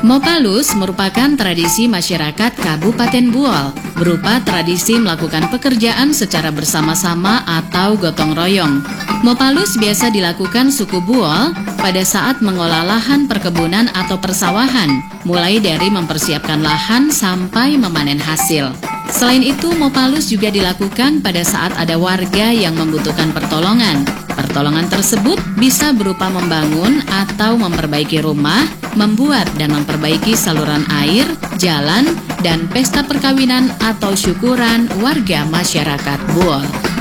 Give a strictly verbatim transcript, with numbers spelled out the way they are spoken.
Mopalus merupakan tradisi masyarakat Kabupaten Buol, berupa tradisi melakukan pekerjaan secara bersama-sama atau gotong royong. Mopalus biasa dilakukan suku Buol pada saat mengolah lahan perkebunan atau persawahan, mulai dari mempersiapkan lahan sampai memanen hasil. Selain itu, Mopalus juga dilakukan pada saat ada warga yang membutuhkan pertolongan. Pertolongan tersebut bisa berupa membangun atau memperbaiki rumah, membuat dan memperbaiki saluran air, jalan, dan pesta perkawinan atau syukuran warga masyarakat Buol.